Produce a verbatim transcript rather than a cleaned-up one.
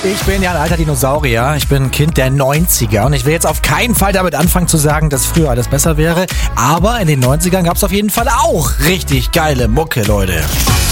Ich bin ja ein alter Dinosaurier. Ich bin ein Kind der neunziger und ich will jetzt auf keinen Fall damit anfangen zu sagen, dass früher alles besser wäre. Aber in den neunzigern gab es auf jeden Fall auch richtig geile Mucke, Leute.